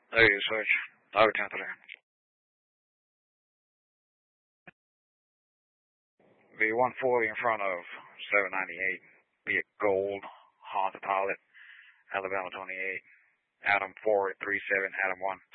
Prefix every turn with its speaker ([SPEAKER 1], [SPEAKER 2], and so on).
[SPEAKER 1] There you switch. Low temperature. V140 in front of 798. Be it Gold, Honda Pilot, Alabama 28, Adam 437, Adam 1.